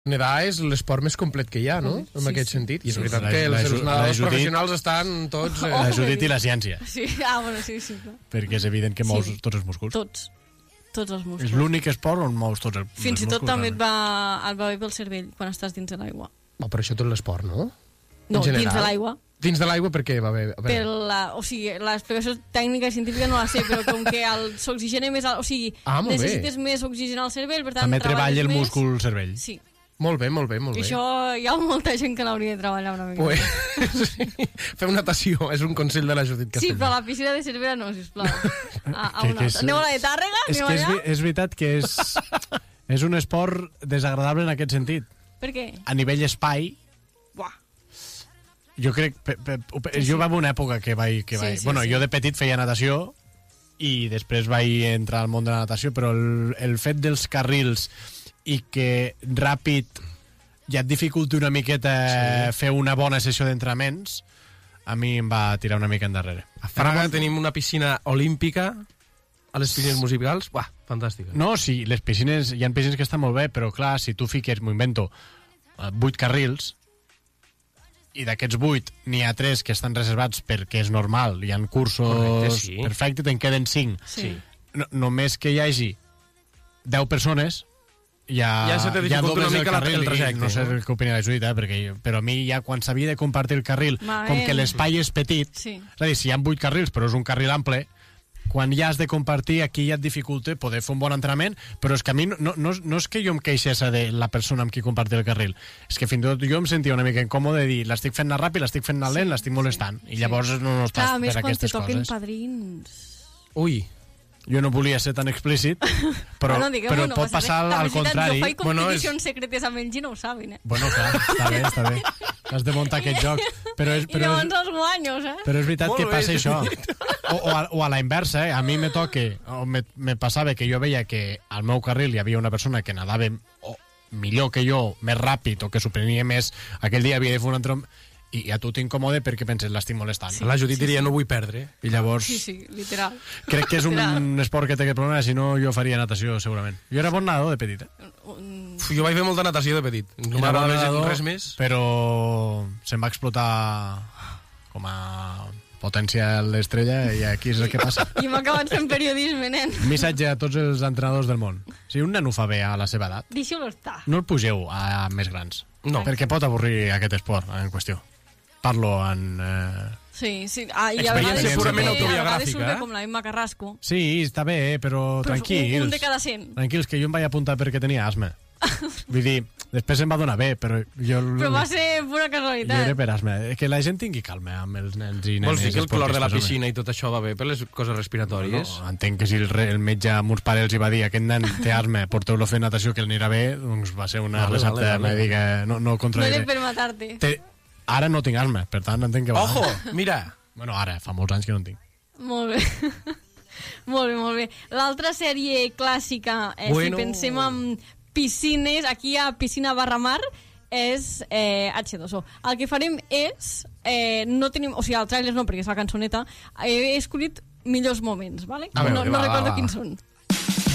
Nedar és l'esport més complet que hi ha, no? En aquest sentit. I és veritat que els nedadors professionals estan tots... La Judit i la ciència. Sí, bueno, sí. Perquè és evident que mous tots els músculs. Tots els músculs. És l'únic esport on mous tots els músculs. Fins i tot també et va bé pel cervell quan estàs dins de l'aigua. Però això tot l'esport, no? No, dins de l'aigua. Dins de l'aigua per què va bé? O sigui, l'explicació tècnica i científica no la sé, però com que s'oxigena més... O sigui, necessites més oxigen al cervell, per tant... També treballa el múscul cervell. Sí. Molt bé. I això hi ha molta gent que l'hauria de treballar una mica. Sí. Feu natació, és un consell de la Judit Castellà. Sí, però a la piscina de Cervera no, sisplau. Aneu a la de Tàrrega? És que és veritat que és un esport desagradable en aquest sentit. Per què? A nivell espai... Buah. Jo crec... Jo va haver una època que vaig... Bueno, jo de petit feia natació i després vaig entrar al món de la natació, però el fet dels carrils i que ràpid ja et dificulti una miqueta fer una bona sessió d'entrenaments, a mi em va tirar una mica endarrere. A Fraga tenim una piscina olímpica a les piscines musicals. Buah, fantàstica. No, sí, hi ha piscines que estan molt bé, però clar, si tu fiques, m'ho invento, 8 carrils, i d'aquests 8 n'hi ha 3 que estan reservats perquè és normal, hi ha cursos perfectes, te'n queden 5. Sí. Només que hi hagi 10 persones, ja se te dificulta una mica el trajecte. No sé què opina la Judit, però a mi ja quan s'havia de compartir el carril, com que l'espai és petit, és a dir, si hi ha 8 carrils però és un carril ample, quan ja has de compartir, aquí ja et dificulta poder fer un bon entrenament, però és que a mi no és que jo em queixés de la persona amb qui compartir el carril, és que fins i tot jo em sentia una mica incòmode de dir, l'estic fent anar ràpid, l'estic fent anar lent, l'estic molestant, i llavors no estàs per aquestes coses. Clar, a més quan te toquen padrins... Ui, jo no volia ser tan explícit, però pot passar al contrari. Jo faig competicions secretes amb ells i no ho saben, Bueno, clar, està bé. Has de muntar aquests jocs. I llavors els guanyos, Però és veritat que passa això. O a la inversa, a mi me passava que jo veia que al meu carril hi havia una persona que nadava millor que jo, més ràpid, o que s'ho prenia més, aquell dia havia de fer un entrenament, i a tu t'incomode perquè penses l'estic molestant. La Judit diria no vull perdre. I llavors... Sí, literal. Crec que és un esport que té aquest problema, si no jo faria natació segurament. Jo era bon nedador de petit, Jo vaig fer molta natació de petit. No m'agradava res més. Però se'm va explotar com a potència l'estrella i aquí és el que passa. I m'ha acabat fent periodisme, nen. Missatge a tots els entrenadors del món. Si un nen ho fa bé a la seva edat, deixeu-lo estar. No el pugeu a més grans. No. Perquè pot avorrir aquest esport en qüestió. Parlo en... Sí. Experiència purament autobiogràfica. Surt bé com la Emma Carrasco. Sí, està bé, però tranquils. Un de cada 100. Tranquils, que jo em vaig apuntar perquè tenia asma. Vull dir, després em va donar bé, però jo... Però va ser pura casualitat. Jo era per asma. Que la gent tingui calma amb els nens i nenes. Vols dir que el clor de la piscina i tot això va bé per les coses respiratòries? No, entenc que si el metge amb uns pares els va dir aquest nen té asma, porteu-lo a fer natació que el anirà bé, doncs va ser una recepta mèdica. No contradiré. No era per matar-te. Ara no tinc asma, per tant entenc que va. Ojo, mira. Bueno, ara, fa molts anys que no en tinc. Molt bé. Molt bé. L'altra sèrie clàssica, si pensem en piscines, aquí a Piscina Barramar, és H2O. El que farem és, no tenim, el tràiler no, perquè és la cançoneta, he escollit millors moments, ¿vale? No recordo quins són.